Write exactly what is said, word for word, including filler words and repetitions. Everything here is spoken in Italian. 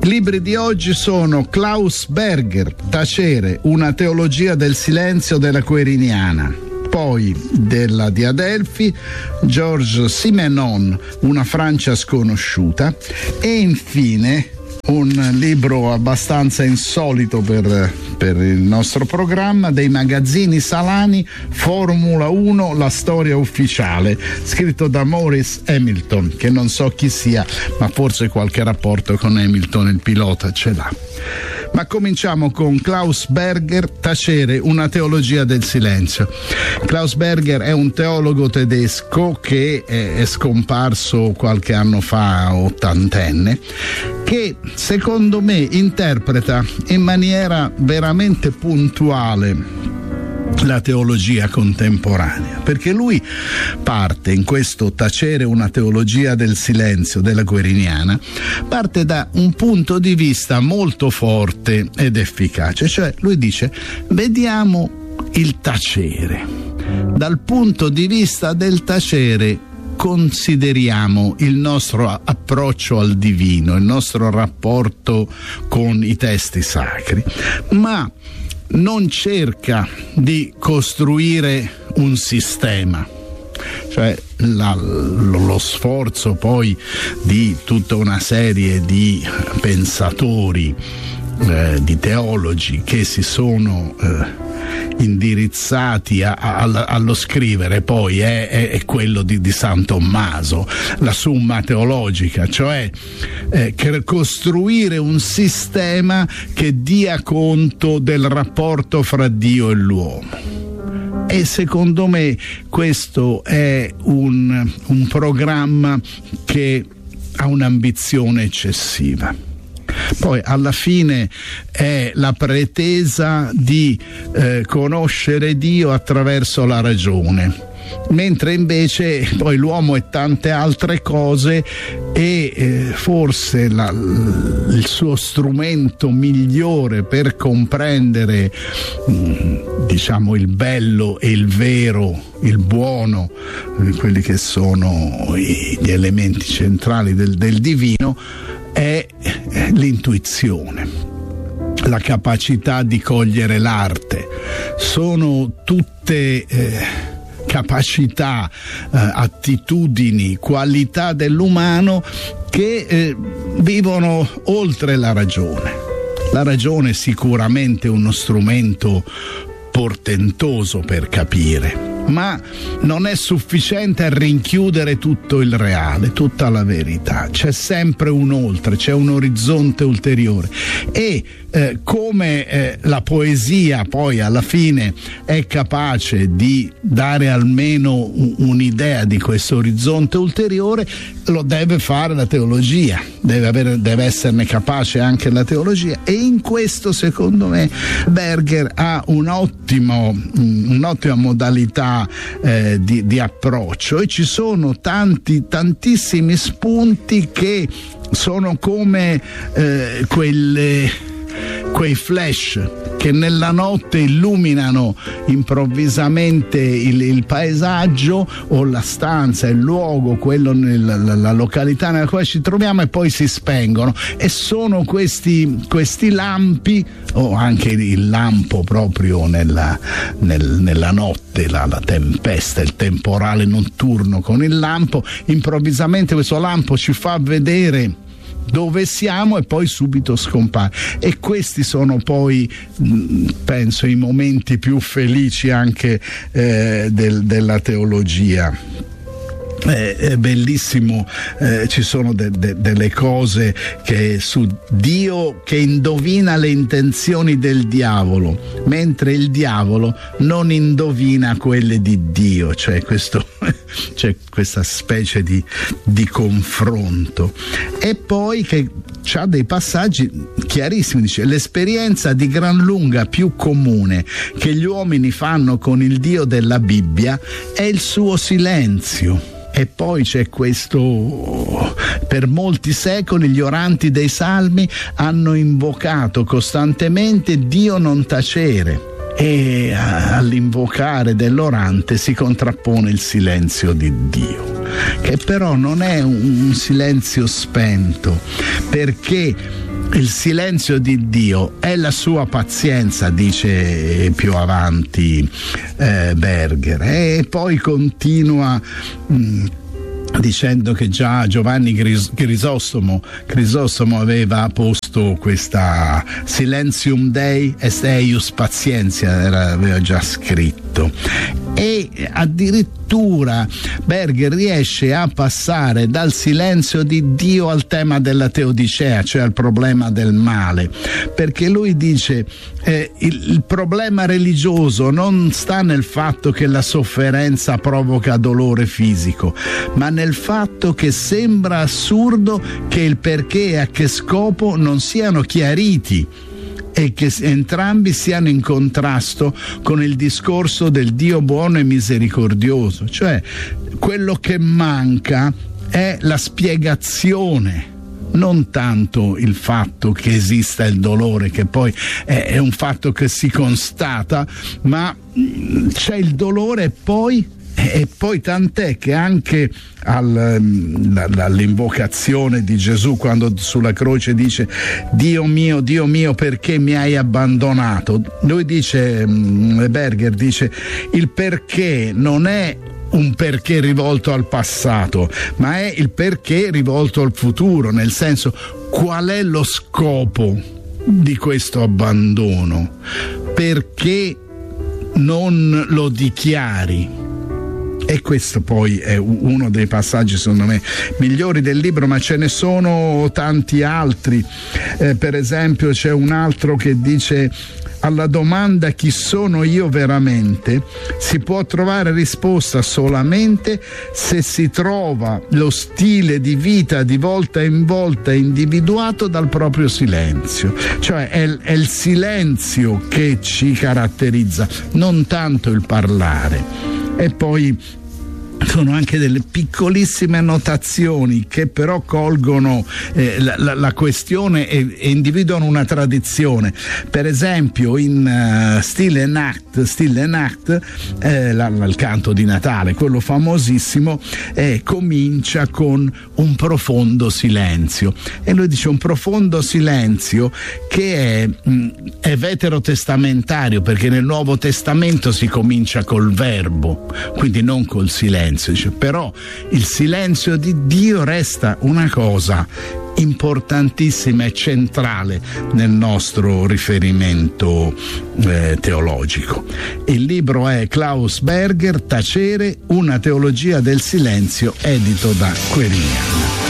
I libri di oggi sono Klaus Berger, Tacere, una teologia del silenzio della Queriniana. Poi della di Adelphi, Georges Simenon, Una Francia sconosciuta. E infine un libro abbastanza insolito per, per il nostro programma, dei magazzini Salani, Formula uno, la storia ufficiale, scritto da Maurice Hamilton, che non so chi sia, ma forse qualche rapporto con Hamilton, il pilota, ce l'ha. Ma cominciamo con Klaus Berger, Tacere, una teologia del silenzio. Klaus Berger è un teologo tedesco che è scomparso qualche anno fa, ottantenne, che secondo me interpreta in maniera veramente puntuale la teologia contemporanea, perché lui parte in questo Tacere, una teologia del silenzio della Queriniana, parte da un punto di vista molto forte ed efficace, cioè lui dice: vediamo il tacere, dal punto di vista del tacere consideriamo il nostro approccio al divino, il nostro rapporto con i testi sacri, ma non cerca di costruire un sistema, cioè la, lo, lo sforzo poi di tutta una serie di pensatori, eh, di teologi che si sono eh, indirizzati a, a, allo scrivere poi è, è, è quello di, di San Tommaso, la Summa Teologica, cioè eh, che costruire un sistema che dia conto del rapporto fra Dio e l'uomo. E secondo me questo è un, un programma che ha un'ambizione eccessiva. Poi alla fine è la pretesa di eh, conoscere Dio attraverso la ragione, mentre invece poi l'uomo è tante altre cose e eh, forse la, il suo strumento migliore per comprendere mh, diciamo il bello e il vero, il buono, quelli che sono i, gli elementi centrali del, del divino, è l'intuizione, la capacità di cogliere l'arte. Sono tutte eh, capacità, eh, attitudini, qualità dell'umano che eh, vivono oltre la ragione. La ragione è sicuramente uno strumento portentoso per capire, ma non è sufficiente a rinchiudere tutto il reale, tutta la verità. C'è sempre un oltre, c'è un orizzonte ulteriore e eh, come eh, la poesia poi alla fine è capace di dare almeno un, un'idea di questo orizzonte ulteriore, lo deve fare la teologia, deve, avere, deve esserne capace anche la teologia, e in questo secondo me Berger ha un ottimo, un'ottima modalità Eh, di, di approccio, e ci sono tanti tantissimi spunti che sono come eh, quelle, quei flash che nella notte illuminano improvvisamente il, il paesaggio o la stanza, il luogo, quello nella, la, la località nella quale ci troviamo, e poi si spengono, e sono questi, questi lampi, o anche il lampo proprio nella, nel, nella notte, la, la tempesta, il temporale notturno con il lampo, improvvisamente questo lampo ci fa vedere dove siamo e poi subito scompare, e questi sono poi penso i momenti più felici anche eh, del, della teologia. È, è bellissimo, eh, ci sono de, de, delle cose che su Dio che indovina le intenzioni del diavolo, mentre il diavolo non indovina quelle di Dio, cioè questo c'è questa specie di, di confronto. E poi che c'ha dei passaggi chiarissimi, dice: l'esperienza di gran lunga più comune che gli uomini fanno con il Dio della Bibbia è il suo silenzio. E poi c'è questo: per molti secoli gli oranti dei salmi hanno invocato costantemente Dio non tacere, e all'invocare dell'orante si contrappone il silenzio di Dio, che però non è un silenzio spento, perché il silenzio di Dio è la sua pazienza, dice più avanti eh, Berger, e poi continua mh, dicendo che già Giovanni Gris- Crisostomo, Crisostomo aveva posto questa Silentium Dei est eius patientia, era, aveva già scritto, e addirittura Berger riesce a passare dal silenzio di Dio al tema della teodicea, cioè al problema del male, perché lui dice eh, il, il problema religioso non sta nel fatto che la sofferenza provoca dolore fisico, ma nel fatto che sembra assurdo che il perché e a che scopo non siano chiariti e che entrambi siano in contrasto con il discorso del Dio buono e misericordioso. Cioè, quello che manca è la spiegazione, non tanto il fatto che esista il dolore, che poi è, è un fatto che si constata, ma c'è il dolore e poi E poi tant'è che anche al, all'invocazione di Gesù, quando sulla croce dice Dio mio, Dio mio, perché mi hai abbandonato? Lui dice, Berger dice, il perché non è un perché rivolto al passato, ma è il perché rivolto al futuro, nel senso, qual è lo scopo di questo abbandono? Perché non lo dichiari? E questo poi è uno dei passaggi secondo me migliori del libro, ma ce ne sono tanti altri. Eh, per esempio c'è un altro che dice: alla domanda chi sono io veramente si può trovare risposta solamente se si trova lo stile di vita di volta in volta individuato dal proprio silenzio. Cioè è, è il silenzio che ci caratterizza, non tanto il parlare. E poi sono anche delle piccolissime annotazioni che però colgono eh, la, la, la questione e, e individuano una tradizione. Per esempio in uh, Stille Nacht, Stille Nacht eh, la, la, il canto di Natale, quello famosissimo, eh, comincia con un profondo silenzio, e lui dice un profondo silenzio che è, mh, è veterotestamentario, perché nel Nuovo Testamento si comincia col verbo, quindi non col silenzio. Dice, però il silenzio di Dio resta una cosa importantissima e centrale nel nostro riferimento eh, teologico. Il libro è Klaus Berger, Tacere, una teologia del silenzio, edito da Queriniana.